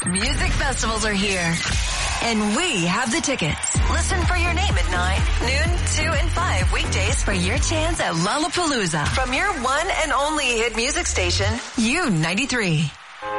Music festivals are here. And we have the tickets. Listen for your name at 9, noon, 2, and 5 weekdays for your chance at Lollapalooza from your one and only hit music station, U93.